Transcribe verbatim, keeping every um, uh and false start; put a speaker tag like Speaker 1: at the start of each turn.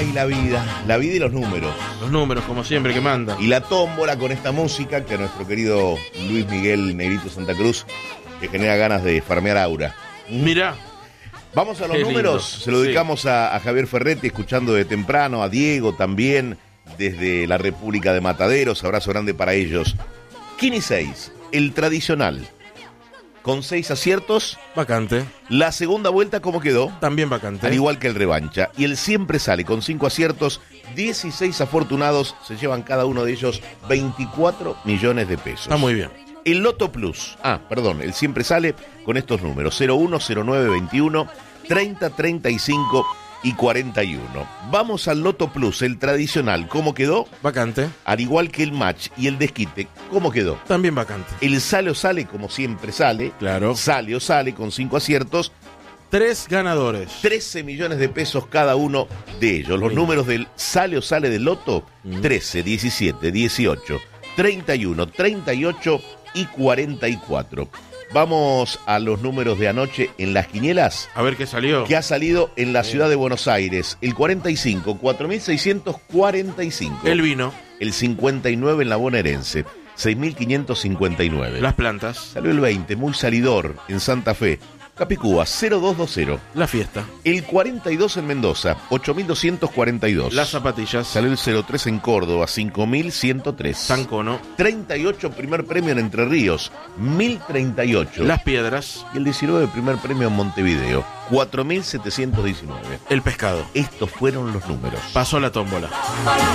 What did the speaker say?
Speaker 1: Ay, la vida, la vida y los números.
Speaker 2: Los números, como siempre, que mandan.
Speaker 1: Y la tómbola con esta música que a nuestro querido Luis Miguel Negrito Santa Cruz le genera ganas de farmear aura.
Speaker 2: Mirá.
Speaker 1: Vamos a los
Speaker 2: Qué
Speaker 1: números,
Speaker 2: lindo.
Speaker 1: se lo dedicamos
Speaker 2: Sí.
Speaker 1: a, a Javier Ferretti, escuchando de temprano, a Diego también, desde la República de Mataderos, abrazo grande para ellos. Kini seis, el tradicional, con seis aciertos.
Speaker 2: Vacante.
Speaker 1: La segunda vuelta, ¿cómo quedó?
Speaker 2: También vacante.
Speaker 1: Al igual que el revancha. Y el siempre sale con cinco aciertos, dieciséis afortunados, se llevan cada uno de ellos veinticuatro millones de pesos.
Speaker 2: Está muy bien.
Speaker 1: El Loto Plus, ah, perdón, el siempre sale con estos números, cero uno, cero nueve, veintiuno, treinta, treinta y cinco y cuarenta y uno. Vamos al Loto Plus, el tradicional, ¿cómo quedó?
Speaker 2: Vacante.
Speaker 1: Al igual que el match y el desquite, ¿cómo quedó?
Speaker 2: También vacante.
Speaker 1: El sale o sale, como siempre sale,
Speaker 2: Claro.
Speaker 1: sale o sale con cinco aciertos,
Speaker 2: Tres ganadores.
Speaker 1: trece millones de pesos cada uno de ellos. Los
Speaker 2: Sí.
Speaker 1: números del sale o sale del Loto,
Speaker 2: Mm.
Speaker 1: trece, diecisiete, dieciocho, treinta y uno, treinta y ocho y cuarenta y cuatro. Vamos a los números de anoche en las quinielas,
Speaker 2: A ver qué salió.
Speaker 1: que ha salido en la ciudad de Buenos Aires. El cuarenta y cinco, cuatro mil seiscientos cuarenta y cinco.
Speaker 2: El vino.
Speaker 1: El cincuenta y nueve en la bonaerense, seis mil quinientos cincuenta y nueve.
Speaker 2: Las plantas.
Speaker 1: Salió el veinte, muy salidor, en Santa Fe. Capicúa, cero dos veinte.
Speaker 2: La fiesta.
Speaker 1: El cuarenta y dos en Mendoza, ocho mil doscientos cuarenta y dos.
Speaker 2: Las zapatillas.
Speaker 1: Salió el cero tres en Córdoba, cinco mil ciento tres.
Speaker 2: San Cono.
Speaker 1: treinta y ocho primer premio en Entre Ríos, mil treinta y ocho.
Speaker 2: Las piedras.
Speaker 1: Y el diecinueve primer premio en Montevideo, cuatro mil setecientos diecinueve.
Speaker 2: El pescado.
Speaker 1: Estos fueron los números.
Speaker 2: Pasó la tómbola.